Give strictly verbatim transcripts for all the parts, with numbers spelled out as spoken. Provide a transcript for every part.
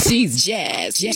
She's Jazz. Jazz.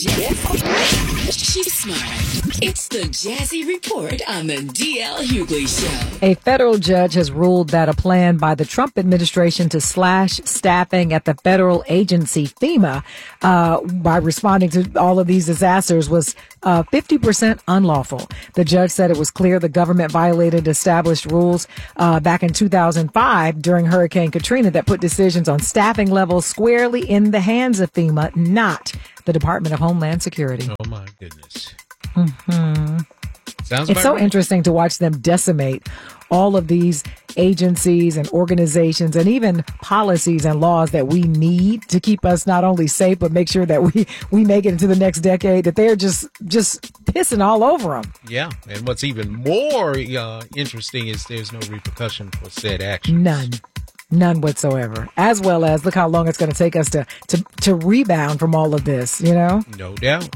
She's smart. It's the Jazzy Report on the D L Hughley Show. A federal judge has ruled that a plan by the Trump administration to slash staffing at the federal agency FEMA uh, by responding to all of these disasters was uh, fifty percent unlawful. The judge said it was clear the government violated established rules uh, back in two thousand five during Hurricane Katrina that put decisions on staffing levels squarely in the hands of FEMA, not the Department of Homeland Security. Oh, my goodness. Mm-hmm. Sounds it's so right. interesting to watch them decimate all of these agencies and organizations and even policies and laws that we need to keep us not only safe, but make sure that we, we make it into the next decade, that they're just, just pissing all over them. Yeah. And what's even more uh, interesting is there's no repercussion for said action. None. None whatsoever. As well as look how long it's going to take us to, to, to rebound from all of this, you know? No doubt.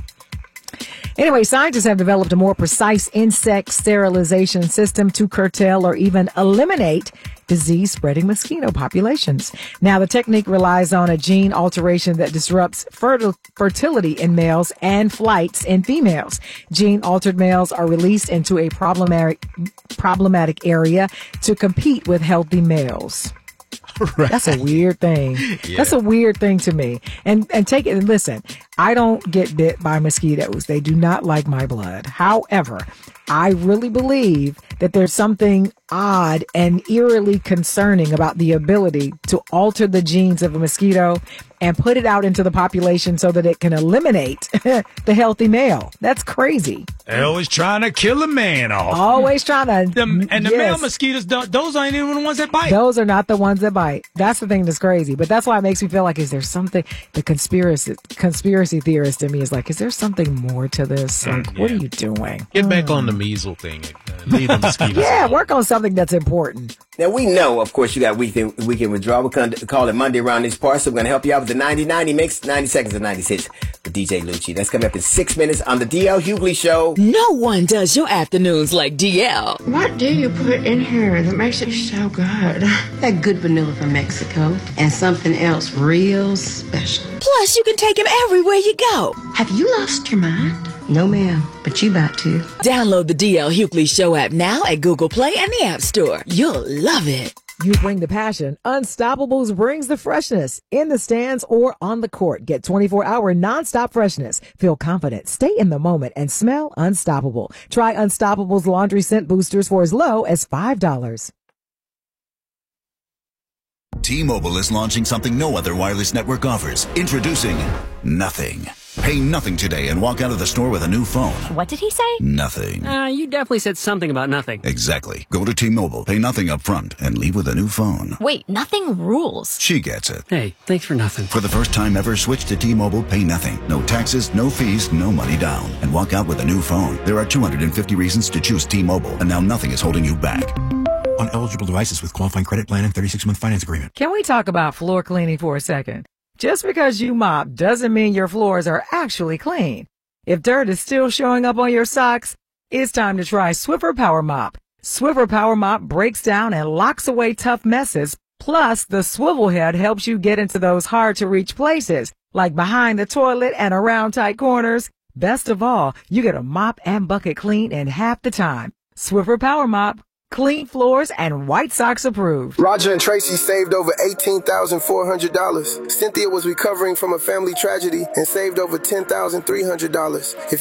Anyway, scientists have developed a more precise insect sterilization system to curtail or even eliminate disease-spreading mosquito populations. Now, the technique relies on a gene alteration that disrupts fertil- fertility in males and flights in females. Gene-altered males are released into a problematic, problematic area to compete with healthy males. Right. That's a weird thing. Yeah. That's a weird thing to me. And and take it and listen, I don't get bit by mosquitoes. They do not like my blood. However, I really believe that there's something odd and eerily concerning about the ability to alter the genes of a mosquito and put it out into the population so that it can eliminate the healthy male. That's crazy. They're always trying to kill a man off. Always trying to. The, and the yes. male mosquitoes, don't, those aren't even the ones that bite. Those are not the ones that bite. That's the thing that's crazy. But that's why it makes me feel like, is there something, the conspiracy conspiracy theorist in me is like, is there something more to this? Like, mm, yeah. what are you doing? Get mm. back on the measles thing. Uh, leave the mosquitoes yeah, alone. work on something that's important. Now, we know, of course, you got weekend, weekend withdrawal. We're going to call it Monday around these parts, so we're going to help you out with the ninety ninety mix, ninety seconds of ninety hits with D J Lucci. That's coming up in six minutes on the D L Hughley Show. No one does your afternoons like D L. What do you put in here that makes it so good? That good vanilla from Mexico and something else real special. Plus, you can take him everywhere you go. Have you lost your mind? No, ma'am, but you about to. Download the D L Hughley Show app now at Google Play and the App Store. You'll love it. You bring the passion. Unstoppables brings the freshness. In the stands or on the court. Get twenty-four hour nonstop freshness. Feel confident. Stay in the moment and smell unstoppable. Try Unstoppables laundry scent boosters for as low as five dollars. T-Mobile is launching something no other wireless network offers. Introducing Nothing. Pay nothing today and walk out of the store with a new phone. What did he say? Nothing. Uh, you definitely said something about nothing. Exactly. Go to T-Mobile, pay nothing up front, and leave with a new phone. Wait, nothing rules. She gets it. Hey, thanks for nothing. For the first time ever, switch to T-Mobile, pay nothing. No taxes, no fees, no money down. And walk out with a new phone. There are two hundred fifty reasons to choose T-Mobile, and now nothing is holding you back. On eligible devices with qualifying credit plan and thirty-six month finance agreement. Can we talk about floor cleaning for a second? Just because you mop doesn't mean your floors are actually clean. If dirt is still showing up on your socks, it's time to try Swiffer Power Mop. Swiffer Power Mop breaks down and locks away tough messes. Plus, the swivel head helps you get into those hard-to-reach places, like behind the toilet and around tight corners. Best of all, you get a mop and bucket clean in half the time. Swiffer Power Mop. Clean floors and White Sox approved. Roger and Tracy saved over eighteen thousand four hundred dollars. Cynthia was recovering from a family tragedy and saved over ten thousand three hundred dollars. If